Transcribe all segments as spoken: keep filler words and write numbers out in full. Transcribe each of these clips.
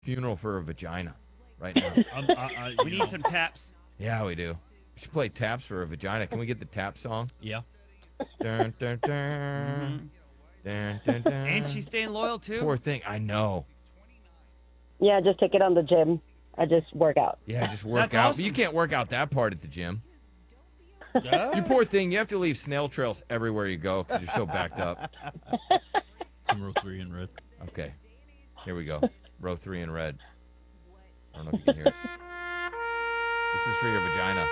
Funeral for a vagina right now. Um, I, I, We you need know, some taps. Yeah, we do. We should play taps for a vagina. Can we get the tap song? Yeah. Dun, dun, dun. Dun, dun, dun. And she's staying loyal, too. Poor thing. I know. Yeah, just take it on the gym. I just work out. Yeah, just work That's out. awesome. But you can't work out that part at the gym. Ah, You poor thing. You have to leave snail trails everywhere you go because you're so backed up. some row three in red. Okay. Here we go. Row three in red. I don't know if you can hear it. This is for your vagina.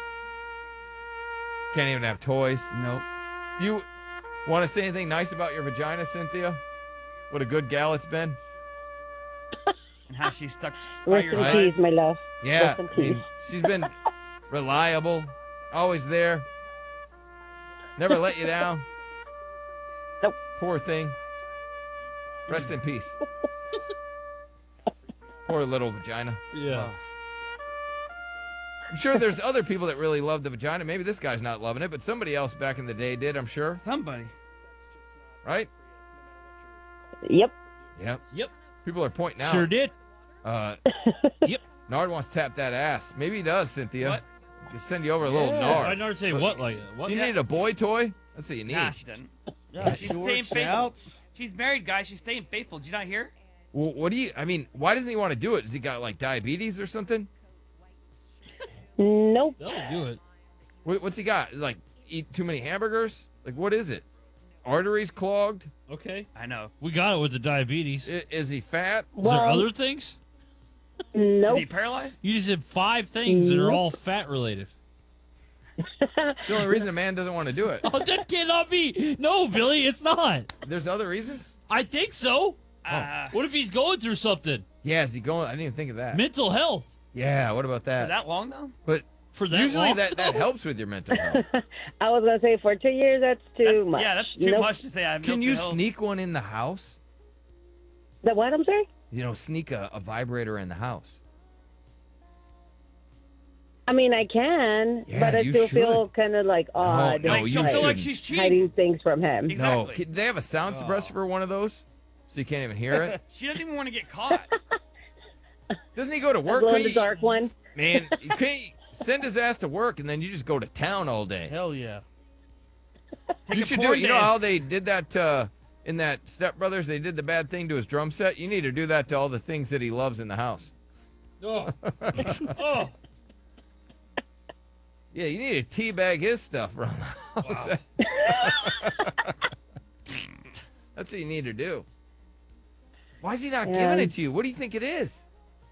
Can't even have toys. Nope. You want to say anything nice about your vagina, Cynthia? What a good gal it's been. And how she's stuck by Rest your in Right. side. peace, my love. Yeah. Rest in I mean, peace. she's been reliable, always there. Never let you down. Nope. Poor thing. Rest in peace. Poor little vagina. Yeah. I'm sure there's other people that really love the vagina. Maybe this guy's not loving it, but somebody else back in the day did, I'm sure. Somebody. Right? Yep. Yep. Yep. People are pointing out. Sure did. Uh, Yep. Nard wants to tap that ass. Maybe he does, Cynthia. What? He can send you over a little I Nard. Nard say But- what like what? You Yeah. need a boy toy? That's what you need. Nah, she doesn't. Yeah, She's she staying works faithful. out. She's married, guys. She's staying faithful. Did you not hear? Well, what do you, I mean, why doesn't he want to do it? Does he got like diabetes or something? Nope. That'll do it. What, what's he got? Like, eat too many hamburgers? Like, what is it? Arteries clogged? Okay. I know. We got it with the diabetes. Is I, is he fat? there Well, other things? Is Nope. he paralyzed? You just said five things that are Nope. all fat related. It's the only reason a man doesn't want to do it. Oh, that cannot be. No, Billy, it's not. There's other reasons? I think so. Uh, What if he's going through something? Yeah, is he going? I didn't even think of that. Mental health. Yeah, what about for that? that long, though? But For that usually long? that, that helps with your mental health. I was gonna say for two years that's too That- much. Yeah, that's too Nope. much to say. I have Can milk you the hill. sneak one in the house? The what? I'm sorry. You know, sneak a, a vibrator in the house. I mean, I can, Yeah, but I you still feel should. kind of like odd, no, Like, you she'll feel like shouldn't. she's cheating. hiding things from him. Exactly. No, can- they have a sound suppressor for one of those, so you can't even hear it. She doesn't even want to get caught. Doesn't he go to A work? glow in Can't the you- dark one. Man, you can't send his ass to work and then you just go to town all day. Hell yeah. Take You a should do porn it. You know day. how they did that uh, in that Step Brothers? They did the bad thing to his drum set. You need to do that to all the things that he loves in the house. Oh. oh. Yeah, you need to teabag his stuff around the house. That's what you need to do. Why is he not Yeah. giving it to you? What do you think it is?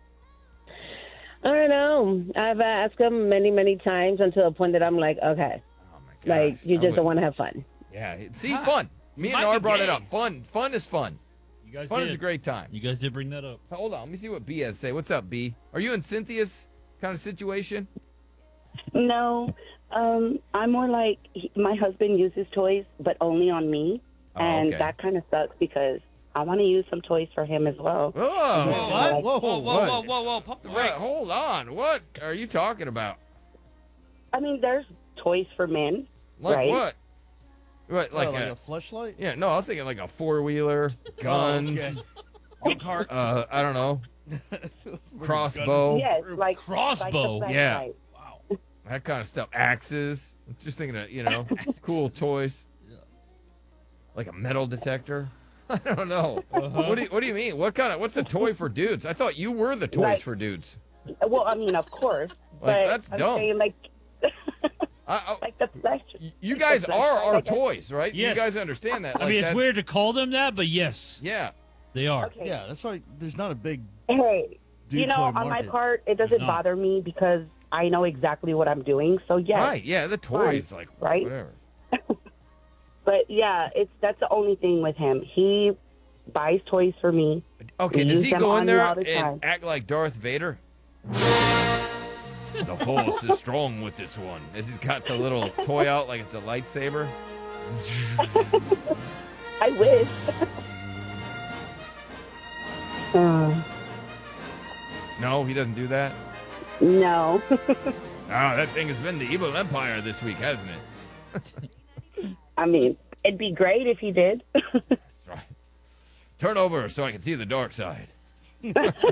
I don't know. I've asked him many, many times until the point that I'm like, okay, Oh my gosh. like you I just would- don't want to have fun. Yeah, see, Huh. fun. Me and Might Nora be brought it gay. up. Fun, fun is fun. You guys Fun did. is a great time. You guys did bring that up. Hold on, let me see what B has to say. What's up, B? Are you in Cynthia's kind of situation? No, um, I'm more like he, my husband uses toys, but only on me, Oh, and okay. that kind of sucks because I want to use some toys for him as well. Oh, Whoa, What? Whoa, Whoa, whoa, what? whoa, whoa, whoa. Pump the What? brakes. Hold on. What are you talking about? I mean, there's toys for men, Like right? what? What, like, Like, like a, a fleshlight? yeah, no, I was thinking like a four wheeler, guns, Oh, okay. Go-kart. uh, I don't know, crossbow, Yes, like Crossbow, like the yeah. flashlight. that kind of stuff. Axes. Just thinking of, you know, cool toys. Like a metal detector. I don't know. Uh-huh. What do you, what do you mean? What kind of what's a toy for dudes? I thought you were the toys Like- for dudes. Well, I mean, of course, Like, but that's I'm dumb. saying like I, I, like the flash. you guys the are flashlight, our I guess. toys, right? Yes. You guys understand that? I Like, mean, it's that's- weird to call them that, but yes, Yeah. they are. Okay. Yeah, that's why there's not a big Hey, dude you know, toy on my market. part, it doesn't not. bother me because I know exactly what I'm doing. So yes, Right. Yeah. The toys, like right. whatever. But yeah, it's that's the only thing with him. He buys toys for me. Okay. We Does use he them go in on me there all the and time. act like Darth Vader? The force is strong with this one. As he's got the little toy out like it's a lightsaber. I wish. uh, No, he doesn't do that. no. Ah, that thing has been the evil empire this week, hasn't it? I mean, it'd be great if he did. That's right. Turn over so I can see the dark side.